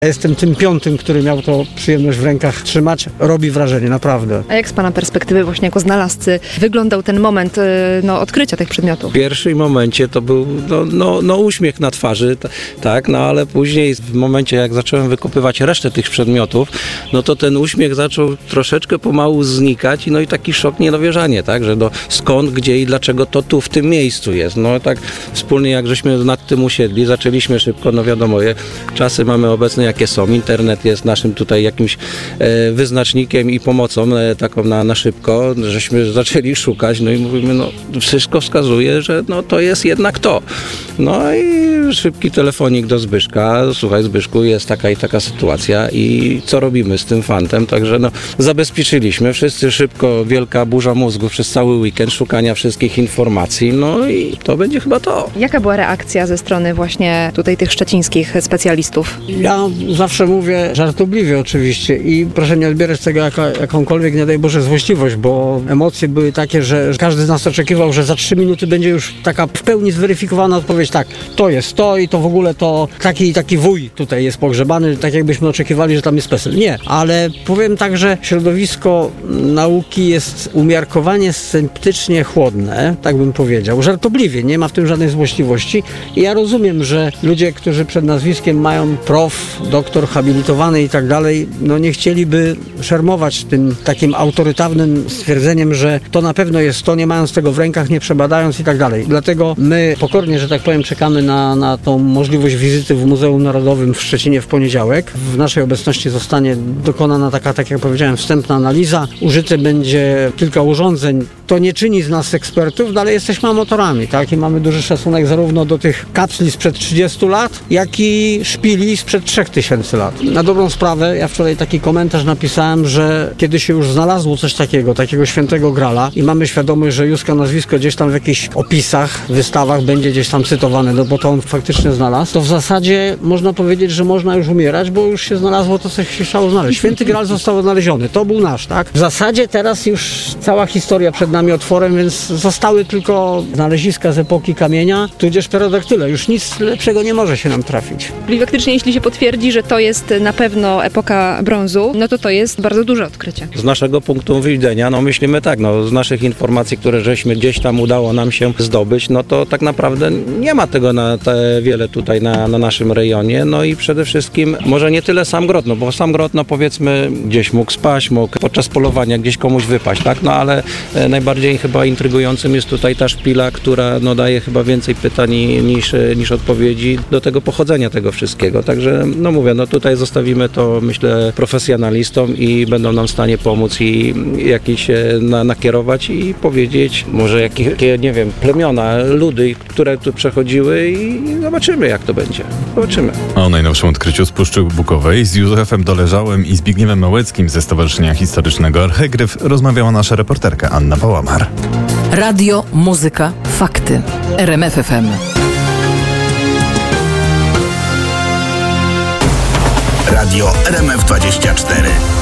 Jestem tym piątym, który miał to przyjemność w rękach trzymać. Robi wrażenie, naprawdę. A jak z Pana perspektywy właśnie jako znalazcy wyglądał ten moment odkrycia tych przedmiotów? W pierwszym momencie to był uśmiech na twarzy, tak, ale później w momencie jak zacząłem wykopywać resztę tych przedmiotów, no to ten uśmiech zaczął troszeczkę pomału znikać i taki szok, niedowierzanie, tak, że skąd, gdzie i dlaczego to tu w tym miejscu jest. No tak wspólnie jak żeśmy nad tym usiedli, zaczęliśmy szybko, wiadomo, czasy mamy obecne jakie są. Internet jest naszym tutaj jakimś wyznacznikiem i pomocą taką na szybko, żeśmy zaczęli szukać, i mówimy, wszystko wskazuje, że to jest jednak to. No i szybki telefonik do Zbyszka. Słuchaj, Zbyszku, jest taka i taka sytuacja i co robimy z tym fantem? Także zabezpieczyliśmy. Wszyscy szybko, wielka burza mózgów przez cały weekend szukania wszystkich informacji. No i to będzie chyba to. Jaka była reakcja ze strony właśnie tutaj tych szczecińskich specjalistów? Ja zawsze mówię, żartobliwie oczywiście, i proszę nie odbierać tego jakąkolwiek, nie daj Boże, złośliwość, bo emocje były takie, że każdy z nas oczekiwał, że za 3 minuty będzie już taka w pełni zweryfikowana odpowiedź, tak, to jest to i to w ogóle to taki wuj tutaj jest pogrzebany, tak jakbyśmy oczekiwali, że tam jest PESEL. Nie, ale powiem tak, że środowisko nauki jest umiarkowanie sceptycznie chłodne, tak bym powiedział, żartobliwie, nie ma w tym żadnej złośliwości i ja rozumiem, że ludzie, którzy przed nazwiskiem mają prof, doktor, habilitowany i tak dalej, nie chcieliby szermować tym takim autorytatywnym stwierdzeniem, że to na pewno jest to, nie mając tego w rękach, nie przebadając i tak dalej. Dlatego my pokornie, że tak powiem, czekamy na tą możliwość wizyty w Muzeum Narodowym w Szczecinie w poniedziałek. W naszej obecności zostanie dokonana taka, tak jak powiedziałem, wstępna analiza. Użyte będzie kilka urządzeń. To nie czyni z nas ekspertów, ale jesteśmy amatorami, tak? I mamy duży szacunek zarówno do tych kapsli sprzed 30 lat, jak i szpili sprzed 3000 lat. Na dobrą sprawę, ja wczoraj taki komentarz napisałem, że kiedy się już znalazło coś takiego świętego grala i mamy świadomość, że Józka nazwisko gdzieś tam w jakichś opisach, wystawach będzie gdzieś tam cytowane, bo to on faktycznie znalazł, to w zasadzie można powiedzieć, że można już umierać, bo już się znalazło to, co się chciało znaleźć. Święty Gral został odnaleziony, to był nasz, tak? W zasadzie teraz już cała historia przed nami otworem, więc zostały tylko znaleziska z epoki kamienia, tudzież pterodaktyle. Już nic lepszego nie może się nam trafić. Czyli faktycznie, jeśli się potwierdzi, że to jest na pewno epoka brązu, to jest bardzo duże odkrycie. Z naszego punktu widzenia, myślimy tak, z naszych informacji, które żeśmy gdzieś tam udało nam się zdobyć, to tak naprawdę nie ma tego na wiele tutaj na naszym rejonie, i przede wszystkim może nie tyle sam grot, bo sam grot, powiedzmy, gdzieś mógł spaść, mógł podczas polowania gdzieś komuś wypaść, tak, ale najbardziej chyba intrygującym jest tutaj ta szpila, która daje chyba więcej pytań niż odpowiedzi do tego pochodzenia tego wszystkiego, także mówię, tutaj zostawimy to, myślę, profesjonalistom i będą nam w stanie pomóc i jakieś nakierować i powiedzieć, może jakie, nie wiem, plemiona, ludy, które tu przechodziły i zobaczymy, jak to będzie. Zobaczymy. O najnowszym odkryciu z Puszczy Bukowej z Józefem Doleżałem i Zbigniewem Małeckim ze Stowarzyszenia Historycznego Archegryf rozmawiała nasza reporterka Anna Pałamar. Radio, muzyka, fakty. RMF FM. Radio RMF24.